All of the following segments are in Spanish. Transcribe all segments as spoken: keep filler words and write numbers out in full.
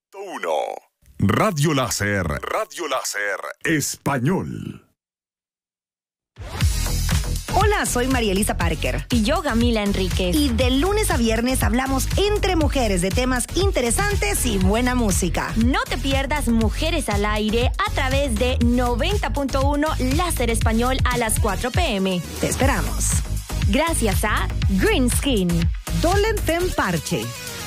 Uno. Radio Láser, Radio Láser Español. Hola, soy María Elisa Parker. Y yo, Gamila Enríquez. Y de lunes a viernes hablamos entre mujeres de temas interesantes y buena música. No te pierdas Mujeres al Aire a través de noventa punto uno Láser Español a las cuatro pe eme. Te esperamos. Gracias a Green Skin. Dolenten Parche.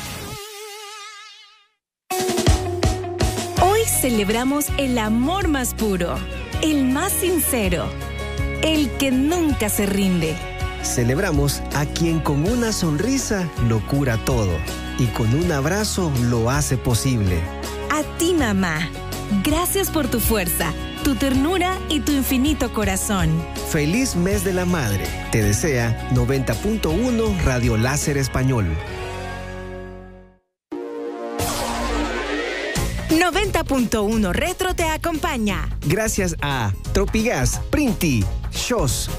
Hoy celebramos el amor más puro, el más sincero, el que nunca se rinde. Celebramos a quien con una sonrisa lo cura todo y con un abrazo lo hace posible. A ti, mamá. Gracias por tu fuerza, tu ternura y tu infinito corazón. Feliz mes de la madre. Te desea noventa punto uno Radio Láser Español. noventa punto uno Retro te acompaña. Gracias a Tropigas, Printi, Shows.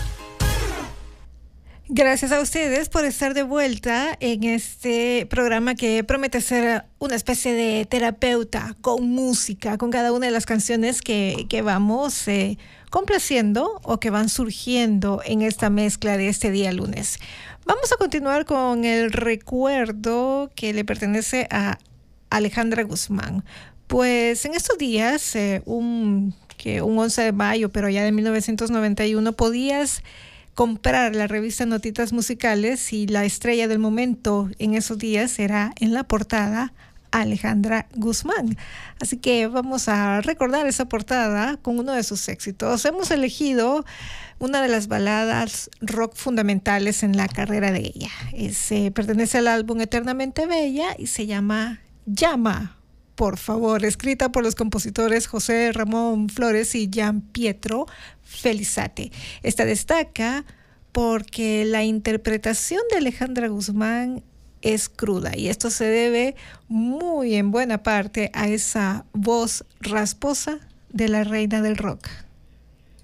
Gracias a ustedes por estar de vuelta en este programa que promete ser una especie de terapeuta con música, con cada una de las canciones que, que vamos eh, complaciendo o que van surgiendo en esta mezcla de este día lunes. Vamos a continuar con el recuerdo que le pertenece a Alejandra Guzmán. Pues en estos días, eh, un, que un once de mayo, pero ya de mil novecientos noventa y uno, podías comprar la revista Notitas Musicales y la estrella del momento en esos días era en la portada Alejandra Guzmán. Así que vamos a recordar esa portada con uno de sus éxitos. Hemos elegido una de las baladas rock fundamentales en la carrera de ella. Es, eh, pertenece al álbum Eternamente Bella y se llama Llama, por favor, escrita por los compositores José Ramón Flores y Gian Pietro Felizate. Esta destaca porque la interpretación de Alejandra Guzmán es cruda y esto se debe muy en buena parte a esa voz rasposa de la reina del rock.